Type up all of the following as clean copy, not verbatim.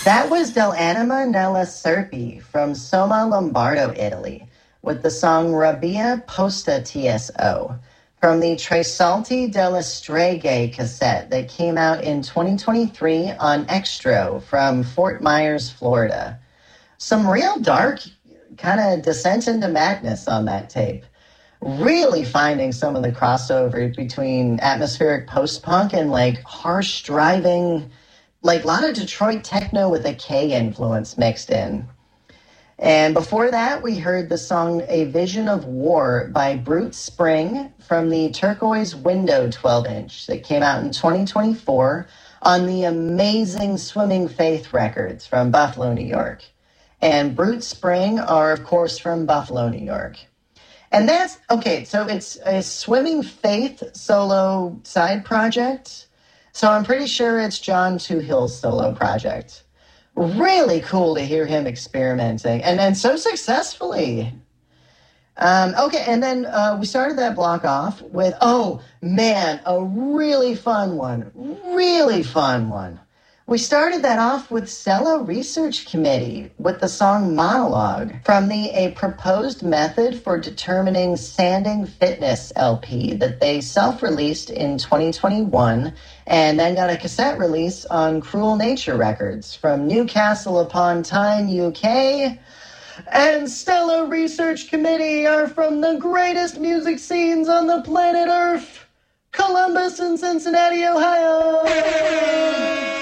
That was Dell'Anima nella Serpi from Soma Lombardo, Italy, with the song Rabbia Posta TSO from the Tre Salti delle Streghe cassette that came out in 2023 on Extro from Fort Myers, Florida. Some real dark kind of descent into madness on that tape. Really finding some of the crossovers between atmospheric post-punk and like harsh driving, like a lot of Detroit techno with a K influence mixed in. And before that, we heard the song A Vision of War by Brute Spring from the Turquoise Window 12-inch that came out in 2024 on the amazing Swimming Faith records from Buffalo, New York. And Brute Spring are, of course, from Buffalo, New York. And that's, okay, so it's a Swimming Faith solo side project. So I'm pretty sure it's John Toohill's solo project. Really cool to hear him experimenting, and so successfully. Okay, and then we started that block off with, oh, man, a really fun one. We started that off with Cella Research Committee with the song Monologue from the A Proposed Method for Determining Sanding Fitness LP that they self-released in 2021 and then got a cassette release on Cruel Nature Records from Newcastle upon Tyne, UK. And Cella Research Committee are from the greatest music scenes on the planet Earth, Columbus and Cincinnati, Ohio.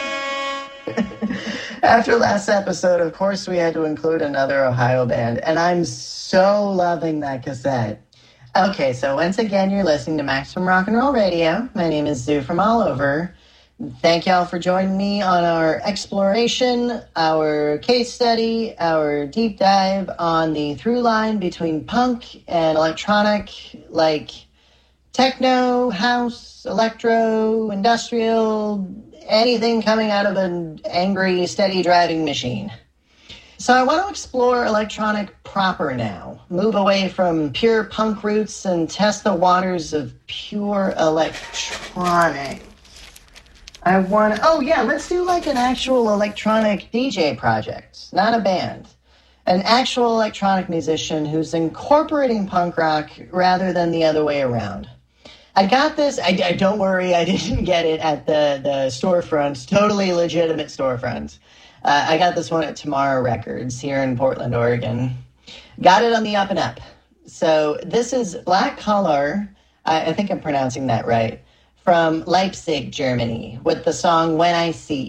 After last episode, of course, we had to include another Ohio band, and I'm so loving that cassette. Okay, so once again, you're listening to Maximum Rock and Roll Radio. My name is Zoo from All Over. Thank y'all for joining me on our exploration, our case study, our deep dive on the through line between punk and electronic, like techno, house, electro, industrial, anything coming out of an angry, steady driving machine. So I want to explore electronic proper now, move away from pure punk roots and test the waters of pure electronic. Let's do like an actual electronic DJ project, not a band. An actual electronic musician who's incorporating punk rock rather than the other way around. I got this. I don't worry, I didn't get it at the storefront, totally legitimate storefront. I got this one at Tomorrow Records here in Portland, Oregon. Got it on the up and up. So this is Black Collar, I think I'm pronouncing that right, from Leipzig, Germany, with the song When I See.